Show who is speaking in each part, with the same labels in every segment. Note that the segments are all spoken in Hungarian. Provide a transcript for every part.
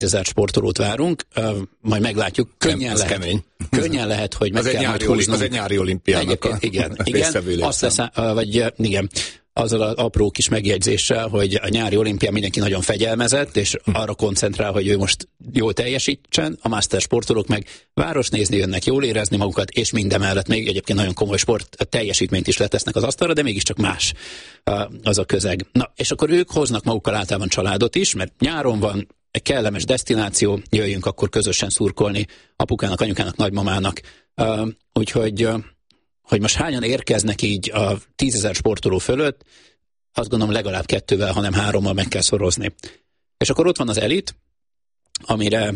Speaker 1: 2000 sportolót várunk, majd meglátjuk. Könnyen lehet, hogy meg kell majd húznunk.
Speaker 2: Az egy nyári olimpiának
Speaker 1: igen, azt lesz, igen, azzal az apró kis megjegyzéssel, hogy a nyári olimpián mindenki nagyon fegyelmezett, és arra koncentrál, hogy ő most jól teljesítsen, a master sportolók meg városnézni jönnek, jól érezni magukat, és mindemellett még egyébként nagyon komoly sport teljesítményt is letesznek az asztalra, de mégiscsak más az a közeg. Na, és akkor ők hoznak magukkal általában családot is, mert nyáron van egy kellemes desztináció, jöjjünk akkor közösen szurkolni apukának, anyukának, nagymamának. Úgyhogy hogy most hányan érkeznek így a 10 000 sportoló fölött, azt gondolom legalább 2-vel, hanem 3-mal meg kell szorozni. És akkor ott van az elit, amire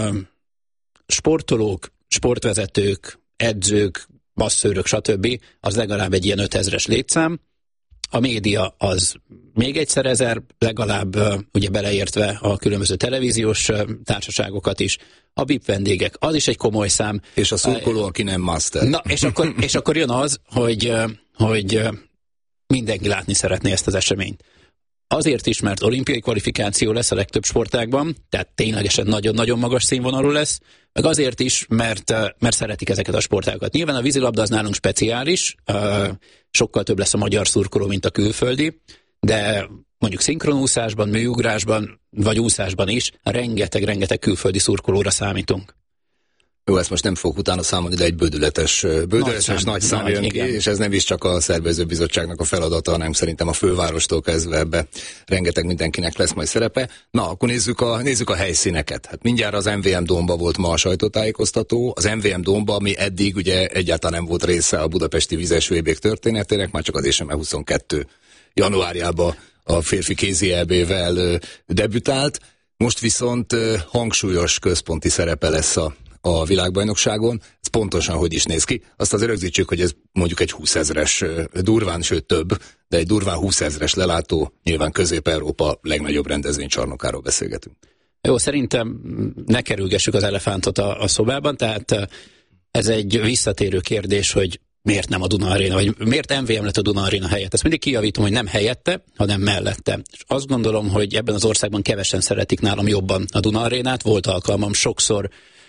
Speaker 1: sportolók, sportvezetők, edzők, masszőrök, stb. Az legalább egy ilyen 5000-es létszám. A média az még egyszer 1000, legalább ugye beleértve a különböző televíziós társaságokat is. A VIP vendégek, az is egy komoly szám.
Speaker 2: És a szurkoló, aki nem master.
Speaker 1: Na, és akkor jön az, hogy mindenki látni szeretné ezt az eseményt. Azért is, mert olimpiai kvalifikáció lesz a legtöbb sportágban, tehát ténylegesen nagyon-nagyon magas színvonalú lesz, meg azért is, mert szeretik ezeket a sportágokat. Nyilván a vízilabda az nálunk speciális, sokkal több lesz a magyar szurkoló, mint a külföldi, de mondjuk szinkronúszásban, műugrásban, vagy úszásban is rengeteg külföldi szurkolóra számítunk.
Speaker 2: Jó, ezt most nem fogok utána számolni, de egy bődületes nagy szám jön ki, és ez nem is csak a szervezőbizottságnak a feladata, hanem szerintem a fővárostól kezdve ebbe rengeteg mindenkinek lesz majd szerepe. Na, akkor nézzük a helyszíneket. Hát mindjárt az MVM Dómba volt ma a sajtótájékoztató. Az MVM Dómba, ami eddig ugye egyáltalán nem volt része a budapesti vízes VB-k történetének, már csak azért sem, mert 22 januárjában a férfi kézi EB-vel debütált. Most viszont hangsúlyos központi szerepe lesz a világbajnokságon. Ez pontosan hogy is néz ki. Azt azért rögzítsük, hogy ez mondjuk egy 20 000-es durván, sőt több, de egy durván 20 000-es lelátó, nyilván Közép-Európa legnagyobb rendezvénycsarnokáról beszélgetünk.
Speaker 1: Jó, szerintem ne kerülgessük az elefántot a szobában, tehát ez egy visszatérő kérdés, hogy miért nem a Duna Aréna, vagy miért MVM lett a Duna Aréna helyett. Ezt mindig kijavítom, hogy nem helyette, hanem mellette. És azt gondolom, hogy ebben az országban kevesen szeretik nálam jobban a Duna Arénát. Volt alkalmam sokszor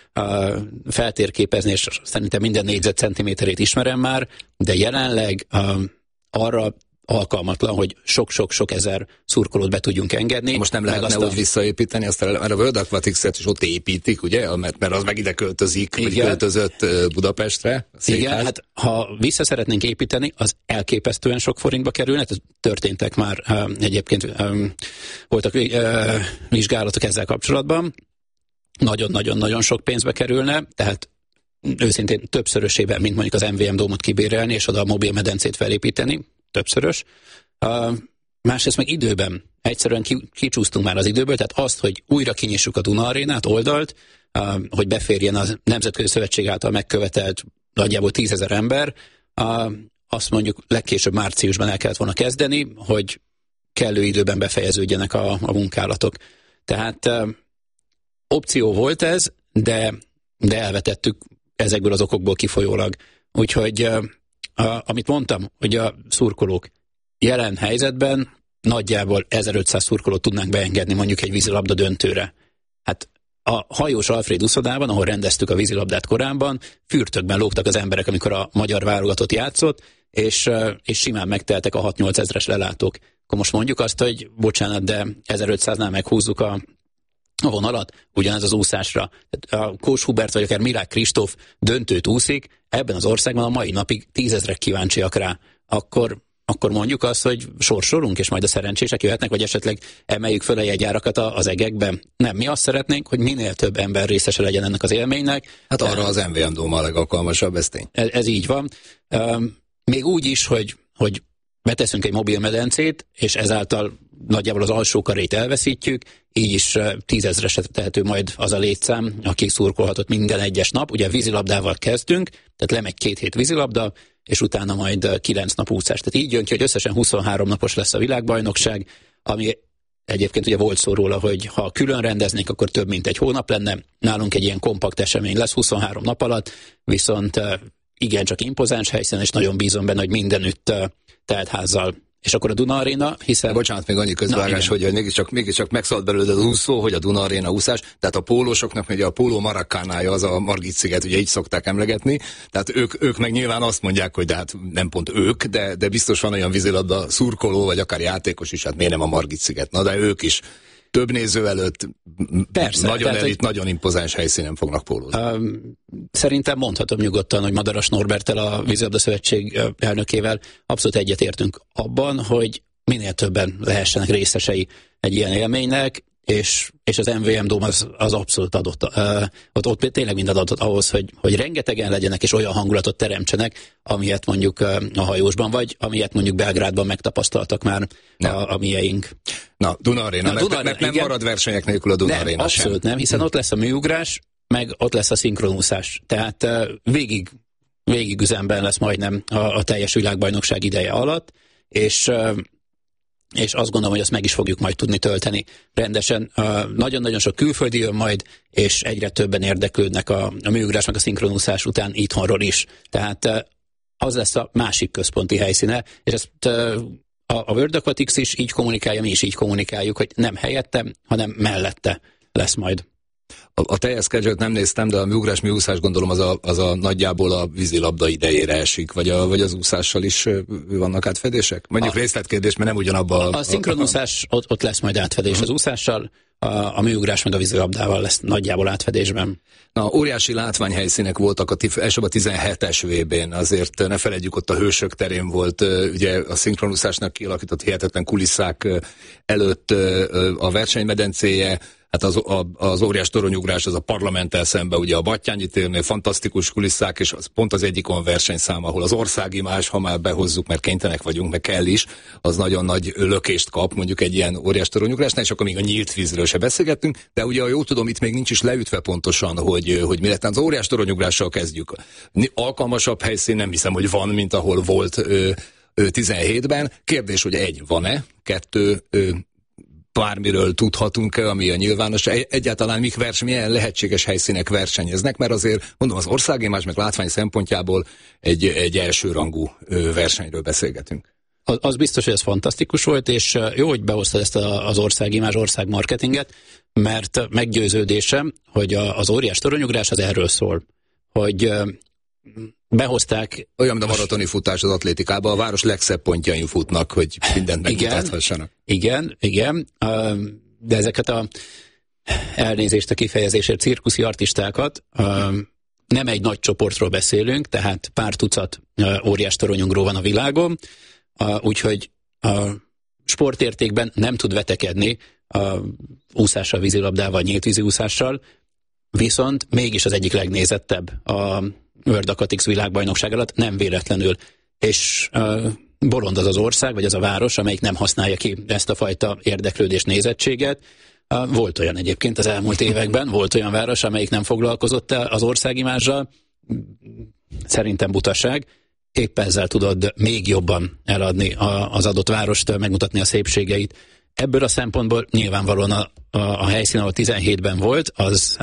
Speaker 1: feltérképezni, és szerintem minden négyzetcentiméterét ismerem már, de jelenleg arra alkalmatlan, hogy sok ezer szurkolót be tudjunk engedni.
Speaker 2: Most nem lehetne úgy visszaépíteni, mert a World Aquatics-et is ott építik, ugye? Mert az meg ide költözik, vagy költözött Budapestre.
Speaker 1: Igen, hát ha vissza szeretnénk építeni, az elképesztően sok forintba kerülne, történtek már egyébként voltak vizsgálatok ezzel kapcsolatban. Nagyon-nagyon sok pénzbe kerülne, tehát őszintén többszörösében, mint mondjuk az MVM Dómot kibérelni, és oda a mobil medencét felépíteni, többszörös. Másrészt meg időben, egyszerűen kicsúsztunk már az időből, tehát azt, hogy újra kinyissuk a Duna Arénát, oldalt, hogy beférjen a Nemzetközi Szövetség által megkövetelt nagyjából 10 000 ember, azt mondjuk legkésőbb márciusban el kellett volna kezdeni, hogy kellő időben befejeződjenek a munkálatok. Tehát opció volt ez, de elvetettük ezekből az okokból kifolyólag. Úgyhogy amit mondtam, hogy a szurkolók jelen helyzetben nagyjából 1500 szurkolót tudnánk beengedni mondjuk egy vízilabda döntőre. Hát a Hajós Alfréd úszodában, ahol rendeztük a vízilabdát korábban, fürtökben lógtak az emberek, amikor a magyar válogatott játszott, és simán megteltek a 6-8 ezres lelátók. Akkor most mondjuk azt, hogy bocsánat, de 1500-nál meghúzzuk a vonalat, ugyanez az úszásra. A Kós Hubert vagy akár Mirák Kristóf döntőt úszik, ebben az országban a mai napig 10 000 kíváncsiak rá. Akkor mondjuk azt, hogy sorsolunk, és majd a szerencsések jöhetnek, vagy esetleg emeljük föl a jegyárakat az egekbe. Nem, mi azt szeretnénk, hogy minél több ember részese legyen ennek az élménynek.
Speaker 2: Hát arra az MVM Dóma a legalkalmasabb, ez tény.
Speaker 1: Ez így van. Még úgy is, hogy beteszünk egy mobil medencét, és ezáltal nagyjából az alsó karét elveszítjük, így is 10 000-esre tehető majd az a létszám, aki szurkolhatott minden egyes nap. Ugye vízilabdával kezdünk, tehát lemegy 2 hét vízilabda, és utána majd 9 nap úszás. Tehát így jön ki, hogy összesen 23 napos lesz a világbajnokság, ami egyébként ugye volt szó róla, hogy ha külön rendeznék, akkor több mint egy hónap lenne. Nálunk egy ilyen kompakt esemény lesz 23 nap alatt, viszont igencsak impozáns helyszínen, és nagyon bízom benne, hogy mindenütt teltházzal és akkor a Duna Arena, hiszen...
Speaker 2: Bocsánat, még annyi közvágás, hogy mégiscsak megszólalt belőle az úszó, hogy a Duna Arena úszás, tehát a pólósoknak ugye a póló Maracánája az a Margit-sziget, ugye így szokták emlegetni, tehát ők meg nyilván azt mondják, hogy de hát nem pont ők, de biztos van olyan vízilabda szurkoló, vagy akár játékos is, hát miért nem a Margit-sziget, na de ők is több néző előtt persze, nagyon elit, nagyon impozáns helyszínen fognak pólózni.
Speaker 1: Szerintem mondhatom nyugodtan, hogy Madaras Norberttel, a Vízilabda Szövetség elnökével abszolút egyetértünk abban, hogy minél többen lehessenek részesei egy ilyen élménynek, és az MVM Dome az abszolút adott. Ott tényleg minden adott ahhoz, hogy rengetegen legyenek, és olyan hangulatot teremtsenek, amilyet mondjuk a hajósban, vagy amilyet mondjuk Belgrádban megtapasztaltak már a mieink.
Speaker 2: Na, Duna Arena, nem marad versenyek nélkül a Duna Arena sem.
Speaker 1: Abszolút nem, hiszen ott lesz a műugrás, meg ott lesz a szinkronúszás. Tehát végig üzemben lesz majdnem a teljes világbajnokság ideje alatt, és azt gondolom, hogy azt meg is fogjuk majd tudni tölteni rendesen. Nagyon-nagyon sok külföldi jön majd, és egyre többen érdeklődnek a műugrás, meg a szinkronúszás után itthonról is. Tehát az lesz a másik központi helyszíne, és ezt a World Aquatics is így kommunikálja, mi is így kommunikáljuk, hogy nem helyette, hanem mellette lesz majd.
Speaker 2: A teljes schedule-t nem néztem, de a műugrás, műúszás gondolom az a nagyjából a vízilabda idejére esik, vagy az úszással is vannak átfedések? Mondjuk részletkérdés, mert nem ugyanabban.
Speaker 1: A szinkronúszás ott lesz majd átfedés az úszással, a műugrás meg a vízilabdával lesz nagyjából átfedésben.
Speaker 2: Na, óriási látványhelyszínek voltak elsőbb a 17-es VB-n, azért ne feledjük, ott a Hősök terén volt ugye a szinkronúszásnak kialakított hihetetlen kulisszák előtt a versenymedencéje. Hát az óriás toronyugrás, az a Parlamenttel szemben, ugye a Battyányi térnél fantasztikus kulisszák, és az pont az egyik olyan versenyszám, ahol az országimázs, ha már behozzuk, mert kénytelenek vagyunk, meg kell is, az nagyon nagy lökést kap, mondjuk egy ilyen óriás toronyugrásnál, és akkor még a nyílt vízről se beszélgettünk, de ugye, ha jól tudom, itt még nincs is leütve pontosan, hogy mi lett. Az óriás toronyugrással kezdjük. Alkalmasabb helyszín nem hiszem, hogy van, mint ahol volt 17-ben. Kérdés, hogy van-e? 2, bármiről tudhatunk-e, ami a nyilvános, egyáltalán milyen lehetséges helyszínek versenyeznek, mert azért, mondom, az országimázs meg látvány szempontjából egy elsőrangú versenyről beszélgetünk.
Speaker 1: Az biztos, hogy ez fantasztikus volt, és jó, hogy behoztad ezt az országimázs, országmarketinget, mert meggyőződésem, hogy az óriás toronyugrás az erről szól, hogy behozták...
Speaker 2: Olyan, mint a maratoni futás az atlétikában, a város legszebb pontjain futnak, hogy mindent megmutathassanak.
Speaker 1: Igen, de ezeket elnézést a kifejezésért, cirkuszi artistákat nem egy nagy csoportról beszélünk, tehát pár tucat óriás toronyugró van a világon, úgyhogy a sportértékben nem tud vetekedni úszással, vízilabdával, nyíltvízi úszással, viszont mégis az egyik legnézettebb a World Aquatics világbajnokság alatt, nem véletlenül. És bolond az ország, vagy az a város, amelyik nem használja ki ezt a fajta érdeklődés, nézettséget. Volt olyan egyébként az elmúlt években, volt olyan város, amelyik nem foglalkozott az országimázsal. Szerintem butaság. Épp ezzel tudod még jobban eladni az adott várost, megmutatni a szépségeit. Ebből a szempontból nyilvánvalóan a helyszín, ahol 17-ben volt, az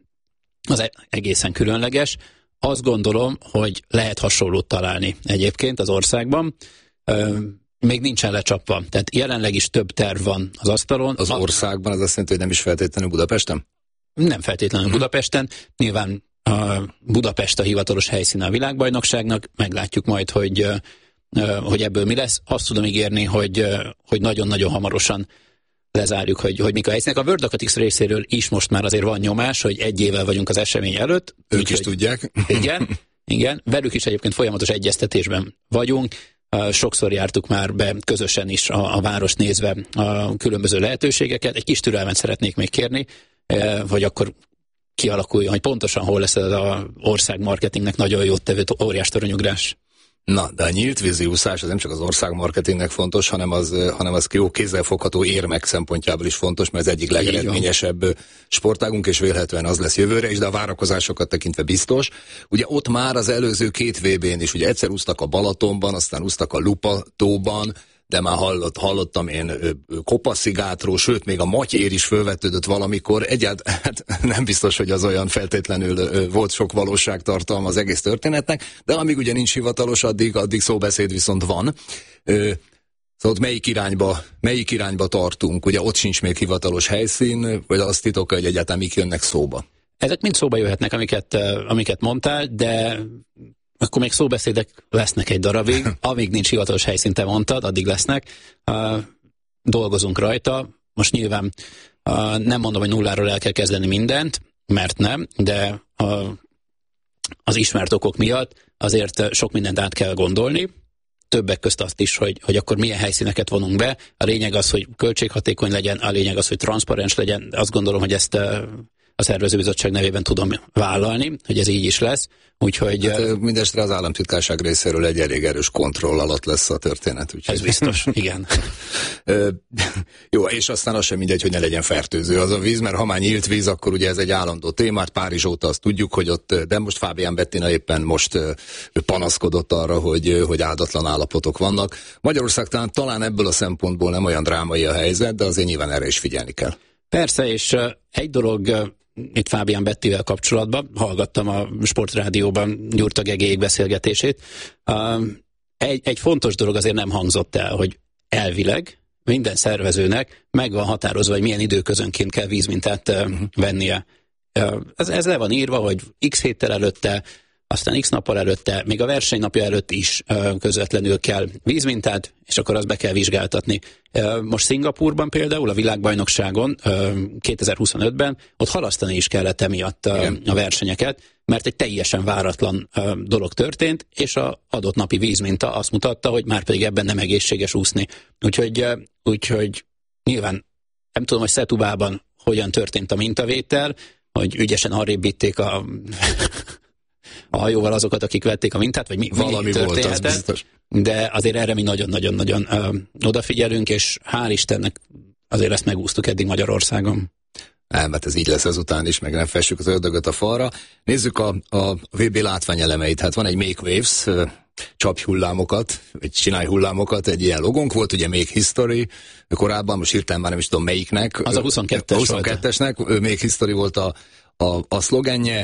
Speaker 1: egészen különleges. Azt gondolom, hogy lehet hasonlót találni egyébként az országban. Még nincsen lecsapva. Tehát jelenleg is több terv van az asztalon.
Speaker 2: Az országban az azt jelenti, hogy nem is feltétlenül Budapesten?
Speaker 1: Nem feltétlenül Budapesten. Nyilván Budapest a hivatalos helyszíne a világbajnokságnak. Meglátjuk majd, hogy ebből mi lesz. Azt tudom ígérni, hogy nagyon-nagyon hamarosan lezárjuk, hogy mik a helyszínek. A World Aquatics részéről is most már azért van nyomás, hogy egy évvel vagyunk az esemény előtt.
Speaker 2: Ők is tudják.
Speaker 1: Igen. Velük is egyébként folyamatos egyeztetésben vagyunk. Sokszor jártuk már be közösen is a város nézve a különböző lehetőségeket. Egy kis türelmet szeretnék még kérni, hogy akkor kialakuljon, hogy pontosan hol lesz az ország marketingnek nagyon jót tevő óriás toronyugrás.
Speaker 2: Na, de a nyílt vízi úszás az nem csak az ország marketingnek fontos, hanem az jó kézzelfogható érmek szempontjából is fontos, mert az egyik legeredményesebb sportágunk, és vélhetően az lesz jövőre is, de a várakozásokat tekintve biztos. Ugye ott már az előző 2 VB-n is, ugye egyszer úsztak a Balatonban, aztán úsztak a Lupa-tóban, de már hallottam én Kopaszigátról, sőt, még a Matyér is fölvetődött valamikor. Egyáltalán nem biztos, hogy az olyan feltétlenül volt sok valóságtartalma az egész történetnek, de amíg ugye nincs hivatalos, addig szóbeszéd viszont van. Szóval melyik irányba tartunk? Ugye ott sincs még hivatalos helyszín, vagy azt titokja, hogy egyáltalán mik jönnek szóba?
Speaker 1: Ezek mind szóba jöhetnek, amiket mondtál, de akkor még szóbeszédek lesznek egy darabig. Amíg nincs hivatalos helyszín, te mondtad, addig lesznek. Dolgozunk rajta. Most nyilván nem mondom, hogy nulláról el kell kezdeni mindent, mert nem, de az ismert okok miatt azért sok mindent át kell gondolni. Többek közt azt is, hogy akkor milyen helyszíneket vonunk be. A lényeg az, hogy költséghatékony legyen, a lényeg az, hogy transzparens legyen. Azt gondolom, hogy ezt a szervezőbizottság nevében tudom vállalni, hogy ez így is lesz. Úgyhogy... Hát,
Speaker 2: mindestre az államtitkárság részéről egy elég erős kontroll alatt lesz a történet. Úgyhogy...
Speaker 1: Ez biztos, igen.
Speaker 2: Jó, és aztán az sem mindegy, hogy ne legyen fertőző az a víz, mert ha már nyílt víz, akkor ugye ez egy állandó témát. Párizs óta azt tudjuk, hogy ott, de most Fábián Bettina éppen most panaszkodott arra, hogy áldatlan állapotok vannak. Magyarország talán ebből a szempontból nem olyan drámai a helyzet, de azért nyilván erre is figyelni kell.
Speaker 1: Persze, és egy dolog itt Fábián Bettivel kapcsolatban, hallgattam a Sportrádióban Gyurta Gegélyék beszélgetését. Egy fontos dolog azért nem hangzott el, hogy elvileg minden szervezőnek meg van határozva, hogy milyen időközönként kell vízmintát vennie. Ez le van írva, hogy x héttel előtte, aztán x nappal előtte, még a versenynapja előtt is közvetlenül kell vízmintát, és akkor azt be kell vizsgáltatni. Most Szingapúrban például a világbajnokságon 2025-ben ott halasztani is kellett emiatt a versenyeket, mert egy teljesen váratlan dolog történt, és az adott napi vízminta azt mutatta, hogy már pedig ebben nem egészséges úszni. Úgyhogy nyilván nem tudom, hogy Setubában hogyan történt a mintavétel, hogy ügyesen arrébb vitték a hajóval azokat, akik vették a mintát, vagy valami történhetett, de azért erre mi nagyon-nagyon-nagyon odafigyelünk, és hál' Istennek azért ezt megúsztuk eddig Magyarországon.
Speaker 2: Mert ez így lesz ezután is, meg nem fessük az ördögöt a falra. Nézzük a VB látványelemeit. Hát van egy Make Waves, csapj hullámokat, vagy csinálj hullámokat, egy ilyen logónk volt, ugye Make History, korábban, most hirtelen már nem is tudom melyiknek.
Speaker 1: Az a 22-esnek.
Speaker 2: Make History volt a szlogenje.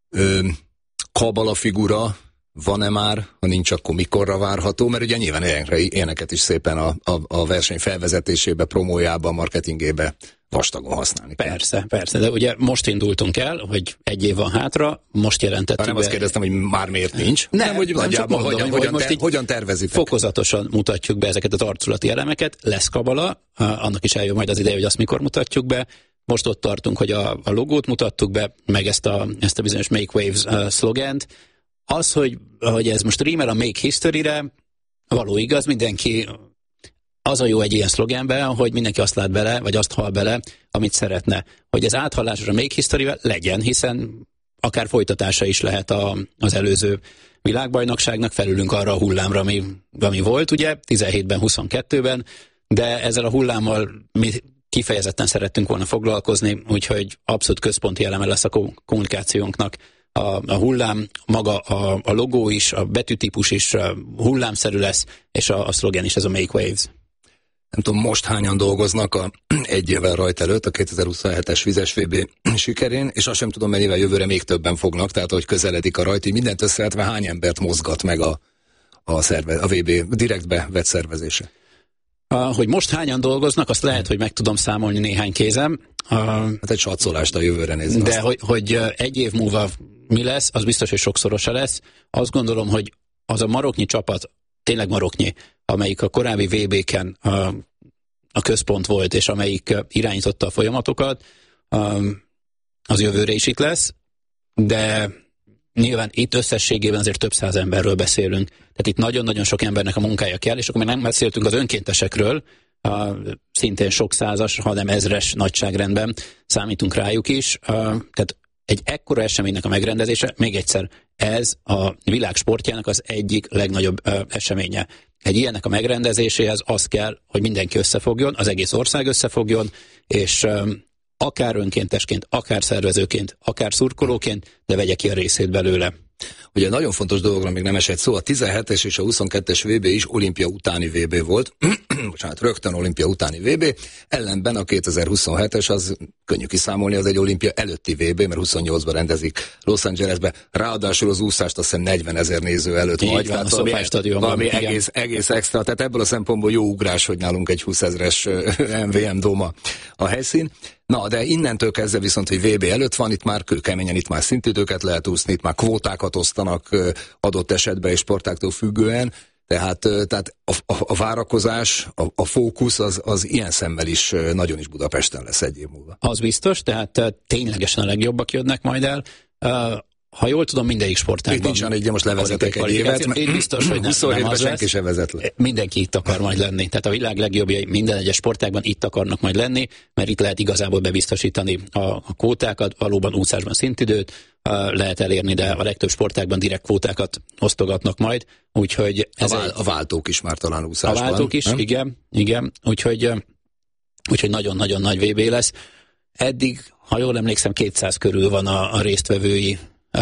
Speaker 2: Kabala figura van-e már, ha nincs, akkor mikorra várható, mert ugye nyilván ilyeneket is szépen a verseny felvezetésébe, promójába, marketingébe vastagon használni.
Speaker 1: Persze, de ugye most indultunk el, hogy egy év van hátra, most jelentettük
Speaker 2: nem azt kérdeztem, hogy már miért nincs,
Speaker 1: nem, hogy nagyjából
Speaker 2: hogyan tervezitek?
Speaker 1: Fokozatosan mutatjuk be ezeket az arculati elemeket, lesz kabala, annak is eljön majd az ideje, hogy azt mikor mutatjuk be. Most ott tartunk, hogy a logót mutattuk be, meg ezt a bizonyos Make Waves szlogent. Az, hogy ez most rímel a Make History-re, való igaz, mindenki, az a jó egy ilyen szlogenben, hogy mindenki azt lát bele, vagy azt hall bele, amit szeretne. Hogy ez áthallásos a Make History-vel legyen, hiszen akár folytatása is lehet az előző világbajnokságnak, felülünk arra a hullámra, ami volt, ugye, 17-ben, 22-ben, de ezzel a hullámmal mi kifejezetten szerettünk volna foglalkozni, úgyhogy abszolút központi eleme lesz a kommunikációnknak. A hullám, maga a logó is, a betűtípus is hullámszerű lesz, és a szlogen is, ez a Make Waves.
Speaker 2: Nem tudom, most hányan dolgoznak egy évvel rajta előtt a 2027-es vizes VB sikerén, és azt sem tudom, mennyivel jövőre még többen fognak, tehát hogy közeledik a rajta, hogy mindent összevetve hány embert mozgat meg a VB direktbe vett szervezése.
Speaker 1: Hogy most hányan dolgoznak, azt lehet, hogy meg tudom számolni néhány kézem.
Speaker 2: Hát egy satszolást a jövőre nézni.
Speaker 1: De hogy egy év múlva mi lesz, az biztos, hogy sokszorosa lesz. Azt gondolom, hogy az a maroknyi csapat, tényleg maroknyi, amelyik a korábbi VB-ken a központ volt, és amelyik irányította a folyamatokat, az jövőre is itt lesz, de nyilván itt összességében azért több száz emberről beszélünk. Tehát itt nagyon-nagyon sok embernek a munkája kell, és akkor még nem beszéltünk az önkéntesekről, szintén sok százas, hanem ezres nagyságrendben számítunk rájuk is. Tehát egy ekkora eseménynek a megrendezése, még egyszer, ez a világ sportjának az egyik legnagyobb eseménye. Egy ilyennek a megrendezéséhez az kell, hogy mindenki összefogjon, az egész ország összefogjon, és akár önkéntesként, akár szervezőként, akár szurkolóként, de vegye ki a részét belőle.
Speaker 2: Ugye nagyon fontos dologról még nem esett szó, a 17-es és a 22-es VB is olimpia utáni VB volt, bocsánat, rögtön olimpia utáni VB, ellenben a 2027-es az könnyű kiszámolni, az egy olimpia előtti VB, mert 28-ban rendezik Los Angelesbe, ráadásul az úszást azt hiszem 40 000 néző előtt
Speaker 1: vagy, tehát
Speaker 2: valami egész extra, tehát ebből a szempontból jó ugrás, hogy nálunk egy 20 000-es MVM doma a helyszín. Na, de innentől kezdve viszont, hogy VB előtt van, itt már kőkeményen, itt már szintidőket lehet úszni, itt már kvótákat osztanak adott esetben és sportáktól függően, tehát a várakozás, a fókusz az ilyen szemmel is nagyon is Budapesten lesz egy év múlva.
Speaker 1: Az biztos, tehát ténylegesen a legjobbak jönnek majd el. Ha jól tudom, mindegyik sportágban.
Speaker 2: Itt nincs, hogy most levezetek egy évet,
Speaker 1: én biztos, hogy nem az
Speaker 2: senki sem vezet le.
Speaker 1: Mindenki itt akar majd lenni. Tehát a világ legjobbjai minden egyes sportágban itt akarnak majd lenni, mert itt lehet igazából bebiztosítani a kvótákat, valóban úszásban szintidőt lehet elérni, de a legtöbb sportágban direkt kvótákat osztogatnak majd. Úgyhogy
Speaker 2: a váltók is már talán úszásban.
Speaker 1: A váltók is, nem? Igen. Úgyhogy nagyon-nagyon nagy VB lesz. Eddig, ha jól emlékszem, 200 körül van a résztvevői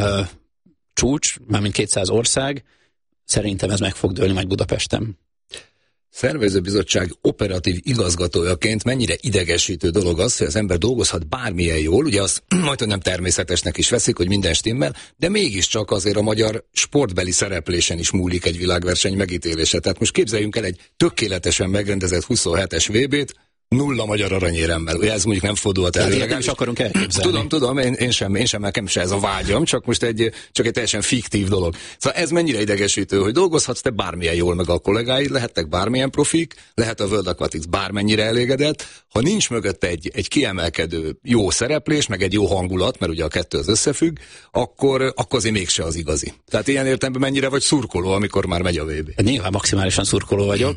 Speaker 1: csúcs, mármint 200 ország. Szerintem ez meg fog dőlni majd Budapesten.
Speaker 2: Szervezőbizottság operatív igazgatójaként mennyire idegesítő dolog az, hogy az ember dolgozhat bármilyen jól, ugye azt majdnem nem természetesnek is veszik, hogy minden stimmel, de mégiscsak azért a magyar sportbeli szereplésen is múlik egy világverseny megítélése. Tehát most képzeljünk el egy tökéletesen megrendezett 27-es VB-t, 0 magyar aranyéremmel. Ugye ez mondjuk nem fordulhat elő.
Speaker 1: Nem is akarunk elképzelni.
Speaker 2: Tudom, én sem, nekem sem ez a vágyam, csak most egy teljesen fiktív dolog. Szóval ez mennyire idegesítő, hogy dolgozhatsz te bármilyen jól, meg a kollégáid, lehettek bármilyen profik, lehet a World Aquatics bármennyire elégedett, ha nincs mögött egy kiemelkedő jó szereplés, meg egy jó hangulat, mert ugye a kettő az összefügg, akkor azért mégse az igazi. Tehát ilyen értelemben mennyire vagy szurkoló, amikor már megy a VB?
Speaker 1: Nyilván maximálisan szurkoló vagyok,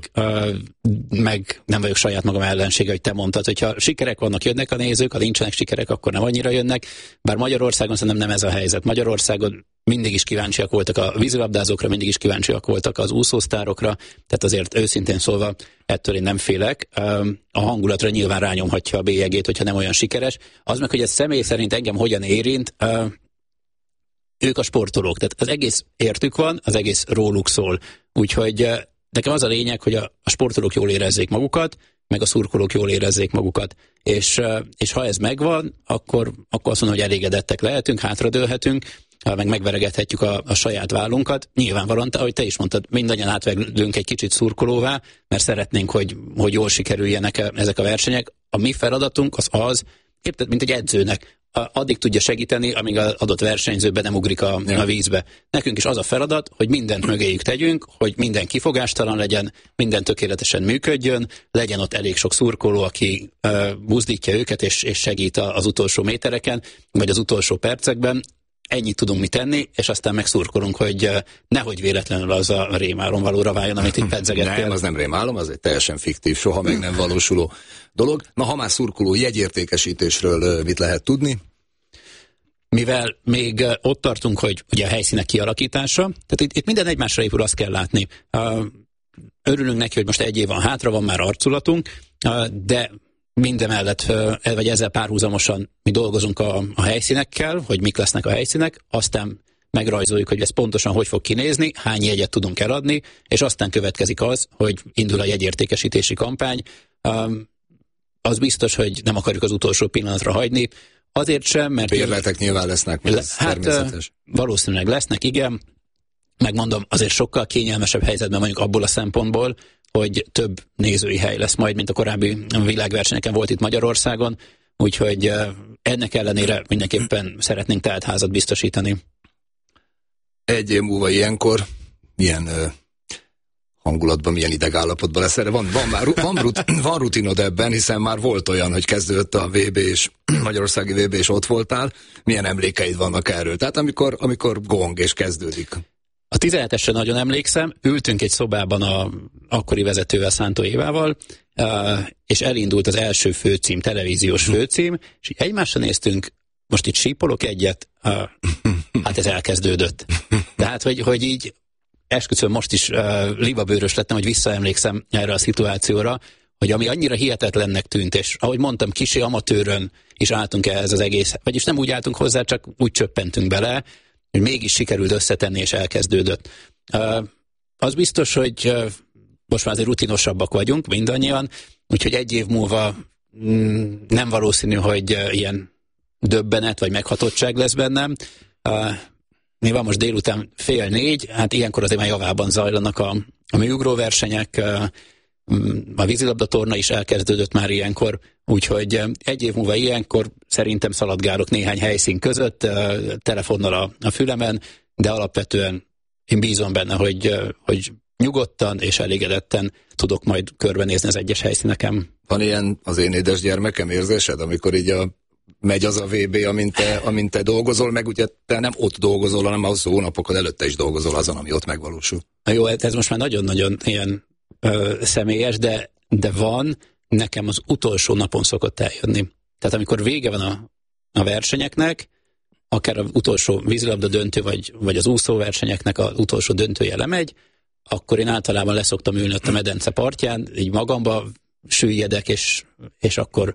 Speaker 1: meg nem vagyok saját magam ellenség, hogy te mondtad, hogyha sikerek vannak, jönnek a nézők, ha nincsenek sikerek, akkor nem annyira jönnek. Bár Magyarországon szerintem nem ez a helyzet. Magyarországon mindig is kíváncsiak voltak a vízilabdázókra, mindig is kíváncsiak voltak az úszósztárokra, tehát azért őszintén szólva ettől én nem félek. A hangulatra nyilván rányomhatja a bélyegét, hogyha nem olyan sikeres. Az meg, hogy ez személy szerint engem hogyan érint, ők a sportolók, tehát az egész értük van, az egész róluk szól. Úgyhogy nekem az a lényeg, hogy a sportolók jól érezzék magukat, meg a szurkolók jól érezzék magukat. És ha ez megvan, akkor azt mondom, hogy elégedettek lehetünk, hátradőlhetünk, meg megveregethetjük a saját vállunkat. Nyilvánvalóan, ahogy te is mondtad, mindannyian átveglünk egy kicsit szurkolóvá, mert szeretnénk, hogy jól sikerüljenek ezek a versenyek. A mi feladatunk az épp, mint egy edzőnek, addig tudja segíteni, amíg az adott versenyző be nem ugrik a vízbe. Nekünk is az a feladat, hogy mindent mögéjük tegyünk, hogy minden kifogástalan legyen, minden tökéletesen működjön, legyen ott elég sok szurkoló, aki buzdítja őket és segít az utolsó métereken, vagy az utolsó percekben. Ennyit tudunk mi tenni, és aztán megszurkolunk, hogy nehogy véletlenül az a rémálom valóra váljon, amit itt pedzegettél.
Speaker 2: Nem, az nem rémálom, az egy teljesen fiktív, soha meg nem valósuló dolog. Na, ha már szurkoló jegyértékesítésről mit lehet tudni?
Speaker 1: Mivel még ott tartunk, hogy ugye a helyszínek kialakítása, tehát itt minden egymásra épül, azt kell látni. Örülünk neki, hogy most egy év van hátra, van már arculatunk, de mindemellett, vagy ezzel párhuzamosan mi dolgozunk a helyszínekkel, hogy mik lesznek a helyszínek, aztán megrajzoljuk, hogy ez pontosan hogy fog kinézni, hány jegyet tudunk eladni, és aztán következik az, hogy indul a jegyértékesítési kampány. Az biztos, hogy nem akarjuk az utolsó pillanatra hagyni, azért sem, mert...
Speaker 2: Bérletek nyilván lesznek, természetes.
Speaker 1: Valószínűleg lesznek, igen. Megmondom, azért sokkal kényelmesebb helyzetben vagyunk abból a szempontból, hogy több nézői hely lesz majd, mint a korábbi világversenyeken volt itt Magyarországon, úgyhogy ennek ellenére mindenképpen szeretnénk teltházat biztosítani.
Speaker 2: Egy év múlva ilyenkor milyen hangulatban, milyen idegállapotban lesz? Van rutinod ebben, hiszen már volt olyan, hogy kezdődött a VB és Magyarországi VB és ott voltál. Milyen emlékeid vannak erről? Tehát amikor gong és kezdődik.
Speaker 1: A 17-esre nagyon emlékszem, ültünk egy szobában a akkori vezetővel, Szántó Évával, és elindult az első főcím, televíziós főcím, és egymásra néztünk, most itt sípolok egyet, hát ez elkezdődött. Tehát, hogy így esküszöm, most is libabőrös lettem, hogy visszaemlékszem erre a szituációra, hogy ami annyira hihetetlennek tűnt, és ahogy mondtam, kicsi amatőrön is álltunk ehhez az egész, vagyis nem úgy álltunk hozzá, csak úgy csöppentünk bele, mégis sikerült összetenni, és elkezdődött. Az biztos, hogy most már azért rutinosabbak vagyunk mindannyian, úgyhogy egy év múlva nem valószínű, hogy ilyen döbbenet vagy meghatottság lesz bennem. Mi van most délután 3:30, hát ilyenkor azért már javában zajlanak a műugró versenyek, a vízilabdatorna is elkezdődött már ilyenkor, úgyhogy egy év múlva ilyenkor szerintem szaladgálok néhány helyszín között, telefonnal a fülemen, de alapvetően én bízom benne, hogy nyugodtan és elégedetten tudok majd körbenézni az egyes helyszíneken.
Speaker 2: Van ilyen az én édesgyermekem érzésed, amikor így megy az a VB, amint te dolgozol, meg ugye te nem ott dolgozol, hanem az hónapokkal előtte is dolgozol azon, ami ott megvalósul.
Speaker 1: Jó, ez most már nagyon-nagyon ilyen személyes, de van, nekem az utolsó napon szokott eljönni. Tehát amikor vége van a versenyeknek, akár az utolsó vízilabda döntő, vagy az úszóversenyeknek az utolsó döntője lemegy, akkor én általában leszoktam ülni ott a medence partján, így magamba süllyedek, és akkor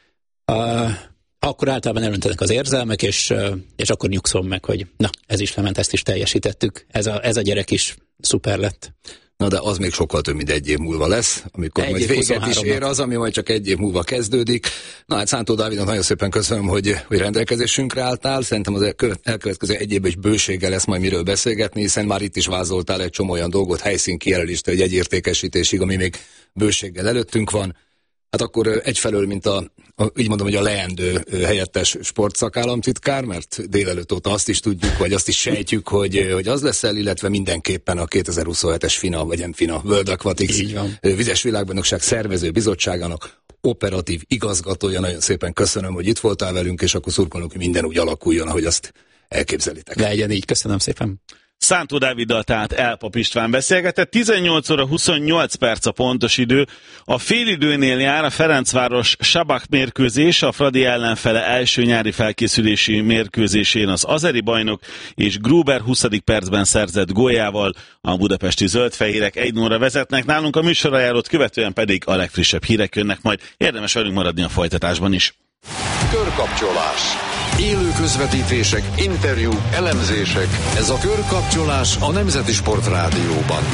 Speaker 1: általában elöntenek az érzelmek, és akkor nyugszom meg, hogy na, ez is lement, ezt is teljesítettük. Ez a gyerek is szuper lett.
Speaker 2: Na de az még sokkal több, mint egy év múlva lesz, amikor majd véget is ér az, ami majd csak egy év múlva kezdődik. Na hát Szántó Dávidnak nagyon szépen köszönöm, hogy rendelkezésünkre álltál. Szerintem az elkövetkező egy évben is bőséggel lesz majd miről beszélgetni, hiszen már itt is vázoltál egy csomó olyan dolgot, helyszínkijelölést, egy jegyértékesítésig, ami még bőséggel előttünk van. Hát akkor egyfelől, mint így mondom, hogy a leendő helyettes sportszakállamtitkár, mert délelőtt óta azt is tudjuk, vagy azt is sejtjük, hogy az leszel, illetve mindenképpen a 2027-es FINA, vagy FINA World Aquatics vizes világbajnokság szervező bizottságának operatív igazgatója. Nagyon szépen köszönöm, hogy itt voltál velünk, és akkor szurkolunk, hogy minden úgy alakuljon, ahogy azt elképzelitek.
Speaker 1: Legyen így, köszönöm szépen.
Speaker 3: Szántó Dáviddal tehát Elpap István beszélgetett. 18 óra 28 perc a pontos idő. A félidőnél jár a Ferencváros Sabak mérkőzés, a Fradi ellenfele első nyári felkészülési mérkőzésén az azeri bajnok, és Gruber 20. percben szerzett góljával a budapesti zöldfehérek 1-0-ra vezetnek. Nálunk a műsorajánlót követően pedig a legfrissebb hírek jönnek majd. Érdemes velünk maradni a folytatásban is.
Speaker 4: Körkapcsolás. Élő közvetítések, interjúk, elemzések. Ez a Körkapcsolás a Nemzeti Sport Rádióban.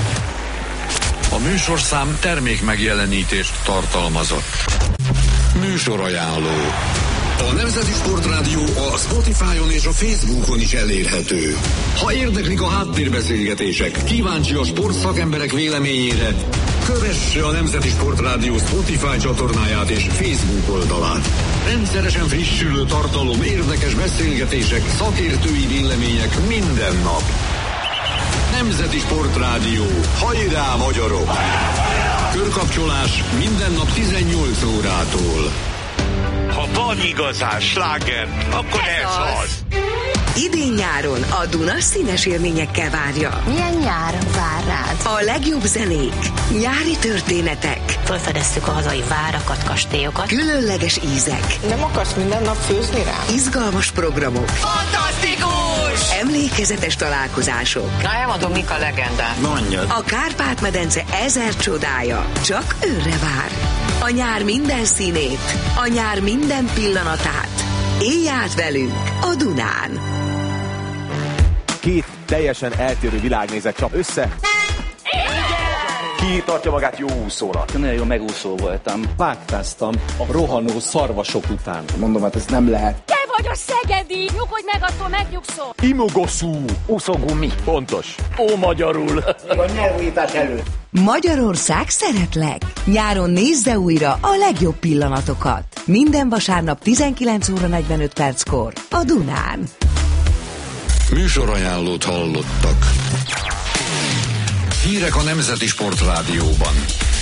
Speaker 4: A műsorszám termék megjelenítést tartalmazott. Műsorajánló. A Nemzeti Sport Rádió a Spotify-on és a Facebookon is elérhető. Ha érdeklik a háttérbeszélgetések, kíváncsi a sportszakemberek véleményére, kövesse a Nemzeti Sport Rádió Spotify csatornáját és Facebook oldalát. Rendszeresen frissülő tartalom, érdekes beszélgetések, szakértői vélemények minden nap. Nemzeti Sport Rádió. Hajrá, magyarok! Körkapcsolás minden nap 18 órától.
Speaker 5: Ha van igazán sláger, akkor ez az.
Speaker 6: Idén-nyáron a Duna színes élményekkel várja.
Speaker 7: Milyen nyár vár rád?
Speaker 6: A legjobb zenék, nyári történetek.
Speaker 7: Felfedeztük a hazai várakat, kastélyokat.
Speaker 6: Különleges ízek.
Speaker 8: Nem akarsz minden nap főzni rá?
Speaker 6: Izgalmas programok.
Speaker 8: Fantasztikus!
Speaker 6: Emlékezetes találkozások.
Speaker 8: Na, elmondom, mik a legendák.
Speaker 3: Mondjad.
Speaker 6: A Kárpát-medence 1000 csodája csak őre vár. A nyár minden színét, a nyár minden pillanatát. Élj át velünk a Dunán!
Speaker 9: Két teljesen eltérő világnézet csap össze. Ki tartja magát jó úszónak?
Speaker 10: Nagyon jó megúszó voltam.
Speaker 9: Páktáztam a rohanó szarvasok után.
Speaker 11: Mondom, hát ez nem lehet.
Speaker 12: Te vagy a szegedi! Nyugodj meg, attól megnyugszol!
Speaker 9: Imogoszú!
Speaker 10: Úszógumi.
Speaker 9: Pontos. Ó, magyarul!
Speaker 11: A nyelvújítás előtt.
Speaker 6: Magyarország szeretlek! Nyáron nézze újra a legjobb pillanatokat. Minden vasárnap 19 óra 45 perckor a Dunán.
Speaker 4: Műsorajánlót hallottak. Hírek a Nemzeti Sport Rádióban.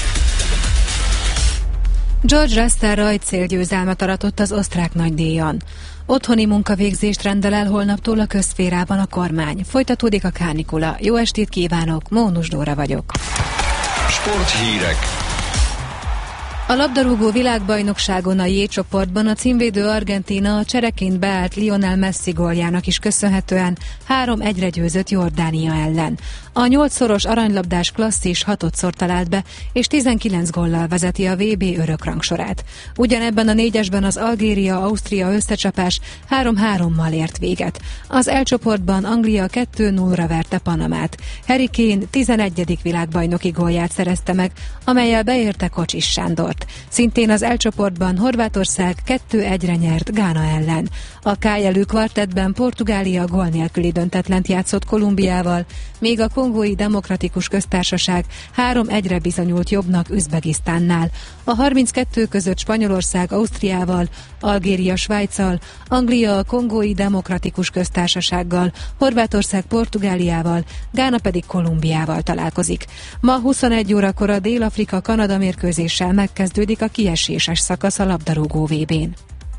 Speaker 13: George Russell rajtcélgyőzelmet aratott az osztrák nagydíjon. Otthoni munkavégzést rendel el holnaptól a közszférában a kormány. Folytatódik a kánikula. Jó estét kívánok, Mónus Dóra vagyok.
Speaker 4: Sporthírek.
Speaker 13: A labdarúgó világbajnokságon a J-csoportban a címvédő Argentína a csereként beállt Lionel Messi góljának is köszönhetően 3-1-re győzött Jordánia ellen. A 8-szoros aranylabdás klasszis 6-szor talált be, és 19 góllal vezeti a VB örökrangsorát. Ugyanebben a 4-esben az Algéria-Ausztria összecsapás 3-3-mal ért véget. Az L-csoportban Anglia 2-0-ra verte Panamát. Harry Kane 11. világbajnoki gólját szerezte meg, amellyel beérte Kocsis Sándort. Szintén az L-csoportban Horvátország 2-1-re nyert Gána ellen. A K-jelű kvartettben Portugália gól nélküli döntetlent játszott Kolumbiával, míg a Kongói Demokratikus Köztársaság 3-1-re bizonyult jobbnak Üzbegisztánnál. A 32 között Spanyolország Ausztriával, Algéria Svájccal, Anglia a Kongói Demokratikus Köztársasággal, Horvátország Portugáliával, Gána pedig Kolumbiával találkozik. Ma 21 órakor a Dél-Afrika-Kanada mérkőzéssel megkezdődik a kieséses szakasz a labdarúgó VB-n.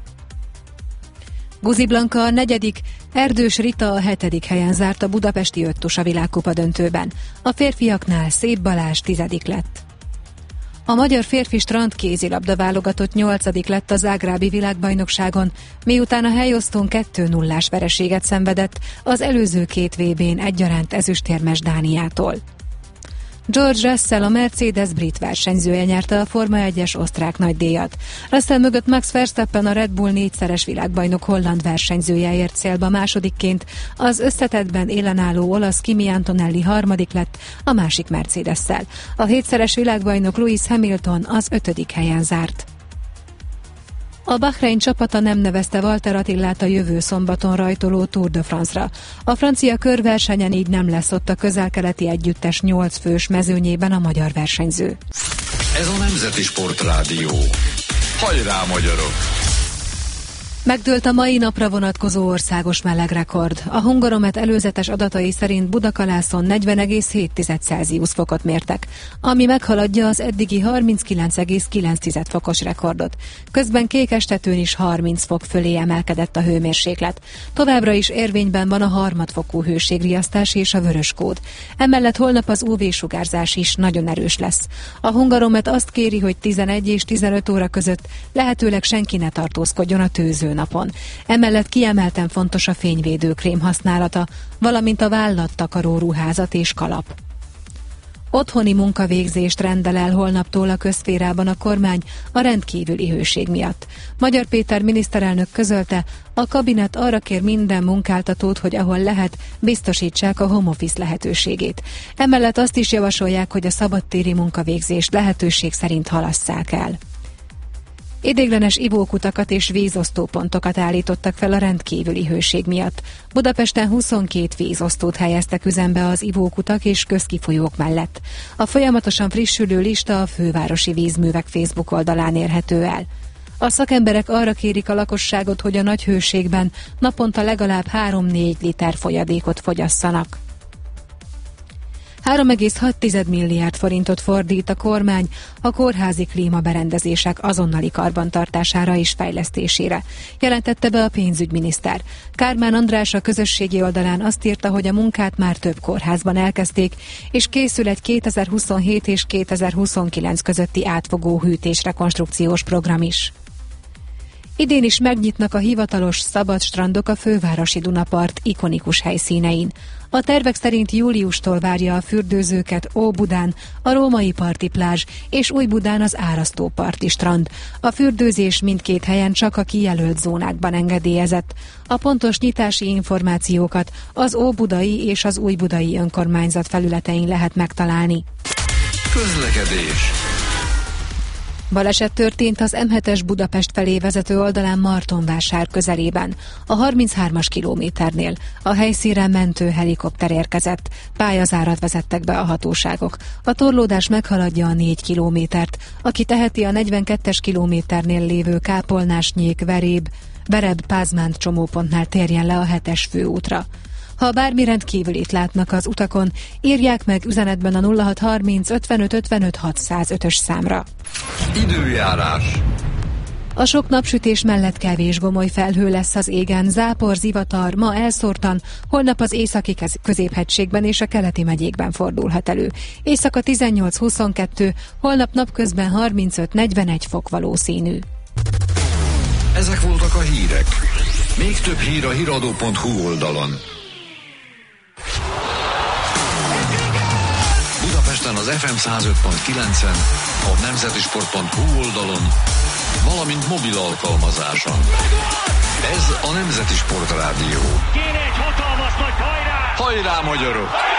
Speaker 13: Guzi Blanka a 4., Erdős Rita a 7. helyen zárt a budapesti öttusa világkupa döntőben. A férfiaknál Szép Balázs 10. lett. A magyar férfi strand kézilabda válogatott 8. lett a zágrábi világbajnokságon, miután a helyosztón 2-0-ás vereséget szenvedett az előző 2 VB-n egyaránt ezüstérmes Dániától. George Russell, a Mercedes brit versenyzője nyerte a Forma 1-es osztrák nagydíjat. Russell mögött Max Verstappen, a Red Bull 4-szeres világbajnok holland versenyzője ért célba másodikként, az összetettben élen álló olasz Kimi Antonelli 3. lett a másik Mercedes-szel. A 7-szeres világbajnok Lewis Hamilton az 5. helyen zárt. A Bahrein csapata nem nevezte Walter Attilát a jövő szombaton rajtoló Tour de France-ra. A francia körversenyen így nem lesz ott a közel-keleti együttes 8 fős mezőnyében a magyar versenyző.
Speaker 4: Ez a Nemzeti Sportrádió. Hajrá, magyarok!
Speaker 13: Megdőlt a mai napra vonatkozó országos melegrekord. A Hungaromet előzetes adatai szerint Budakalászon 40,7 Celsius fokot mértek, ami meghaladja az eddigi 39,9 fokos rekordot. Közben Kékestetőn is 30 fok fölé emelkedett a hőmérséklet. Továbbra is érvényben van a harmadfokú hőségriasztás és a vörös kód. Emellett holnap az UV-sugárzás is nagyon erős lesz. A Hungaromet azt kéri, hogy 11 és 15 óra között lehetőleg senki ne tartózkodjon a tőzőn napon. Emellett kiemelten fontos a fényvédőkrém használata, valamint a vállattakaró ruházat és kalap. Otthoni munkavégzést rendel el holnaptól a közszférában a kormány a rendkívüli hőség miatt. Magyar Péter miniszterelnök közölte, a kabinet arra kér minden munkáltatót, hogy ahol lehet, biztosítsák a home office lehetőségét. Emellett azt is javasolják, hogy a szabadtéri munkavégzést lehetőség szerint halasszák el. Ideiglenes ivókutakat és vízosztópontokat állítottak fel a rendkívüli hőség miatt. Budapesten 22 vízosztót helyeztek üzembe az ivókutak és közkifolyók mellett. A folyamatosan frissülő lista a Fővárosi Vízművek Facebook oldalán érhető el. A szakemberek arra kérik a lakosságot, hogy a nagy hőségben naponta legalább 3-4 liter folyadékot fogyasszanak. 3,6 milliárd forintot fordít a kormány a kórházi klímaberendezések azonnali karbantartására és fejlesztésére, jelentette be a pénzügyminiszter. Kármán András a közösségi oldalán azt írta, hogy a munkát már több kórházban elkezdték, és készül egy 2027 és 2029 közötti átfogó hűtésrekonstrukciós program is. Idén is megnyitnak a hivatalos szabad strandok a fővárosi Dunapart ikonikus helyszínein. A tervek szerint júliustól várja a fürdőzőket Óbudán, a Római parti plázs és Újbudán az Árasztó-parti strand. A fürdőzés mindkét helyen csak a kijelölt zónákban engedélyezett. A pontos nyitási információkat az óbudai és az újbudai önkormányzat felületein lehet megtalálni.
Speaker 4: Közlekedés.
Speaker 13: Baleset történt az M7-es Budapest felé vezető oldalán Martonvásár közelében, a 33-as kilométernél. A helyszínre mentő helikopter érkezett, pályazárat vezettek be a hatóságok. A torlódás meghaladja a 4 kilométert, aki teheti a 42-es kilométernél lévő Kápolnás-Nyék Vereb-Pázmánt csomópontnál térjen le a 7-es főútra. Ha bármi rendkívülit látnak az utakon, írják meg üzenetben a 0630 55 55 605-ös számra.
Speaker 4: Időjárás.
Speaker 13: A sok napsütés mellett kevés gomoly felhő lesz az égen, zápor, zivatar ma elszórtan, holnap az északi középhegységben és a keleti megyékben fordulhat elő. Éjszaka 18-22, holnap napközben 35-41 fok valószínű.
Speaker 4: Ezek voltak a hírek. Még több hír a hiradó.hu oldalon. Budapesten az FM 105.9-en, a nemzetisport.hu oldalon, valamint mobil alkalmazáson. Ez a Nemzeti Sport Rádió.
Speaker 5: Kéne egy hatalmas nagy hajrá!
Speaker 4: Hajrá, magyarok!